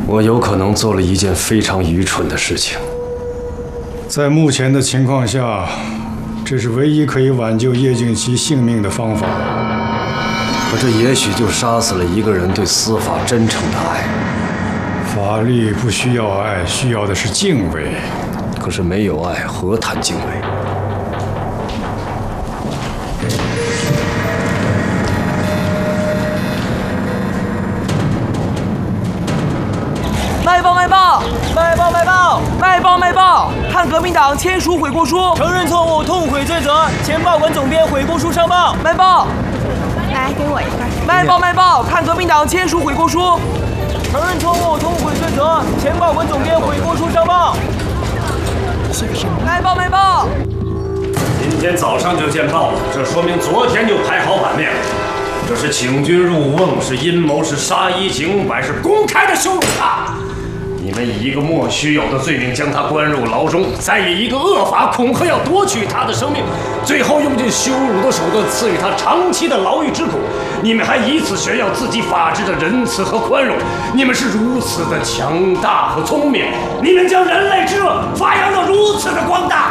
我有可能做了一件非常愚蠢的事情。 在目前的情况下，这是唯一可以挽救叶敬奇性命的方法。 可这也许就杀死了一个人对司法真诚的爱。 法律不需要爱，需要的是敬畏。 可是没有爱，何谈敬畏？ 卖报！卖报！卖报！卖报！卖报！卖报！看革命党签署悔过书， 承认错误，痛悔罪责。前报馆总编悔过书上报。 卖报！ 来，给我一份。 卖报！卖报！看革命党签署悔过书， 承认错误，痛悔罪责。前报馆总编悔过书上报。 写的什么？ 卖报！卖报！ 今天早上就见报了，这说明昨天就排好版面了。这是请君入瓮，是阴谋，是杀一儆百，是公开的羞辱他。你们以一个莫须有的罪名将他关入牢中，再以一个恶法恐吓要夺取他的生命，最后用尽羞辱的手段赐予他长期的牢狱之苦。你们还以此炫耀自己法治的仁慈和宽容。你们是如此的强大和聪明，你们将人类之恶发扬到如此的光大。